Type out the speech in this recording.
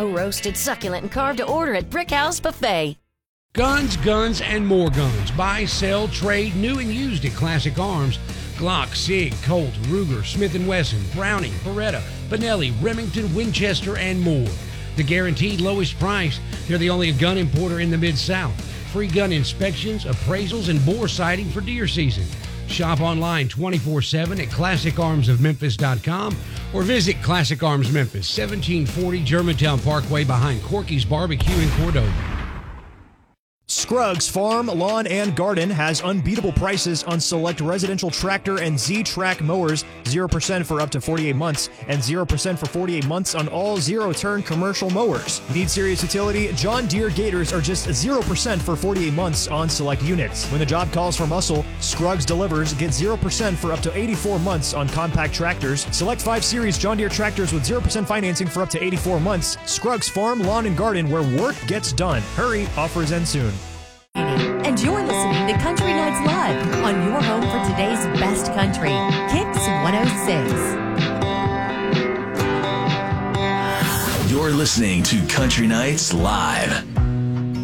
Slow roasted, succulent, and carved to order at Brickhouse Buffet. Guns, guns, and more guns. Buy, sell, trade, new and used at Classic Arms. Glock, Sig, Colt, Ruger, Smith & Wesson, Browning, Beretta, Benelli, Remington, Winchester, and more. The guaranteed lowest price. They're the only gun importer in the Mid-South. Free gun inspections, appraisals, and bore sighting for deer season. Shop online 24/7 at ClassicArmsOfMemphis.com or visit Classic Arms Memphis, 1740 Germantown Parkway behind Corky's Barbecue in Cordova. Scruggs Farm, Lawn, and Garden has unbeatable prices on select residential tractor and Z-Track mowers, 0% for up to 48 months, and 0% for 48 months on all zero-turn commercial mowers. Need serious utility? John Deere Gators are just 0% for 48 months on select units. When the job calls for muscle, Scruggs delivers. Get 0% for up to 84 months on compact tractors. Select 5 Series John Deere tractors with 0% financing for up to 84 months. Scruggs Farm, Lawn, and Garden, where work gets done. Hurry, offers end soon. And you're listening to Country Nights Live on your home for today's best country, Kicks 106. You're listening to Country Nights Live.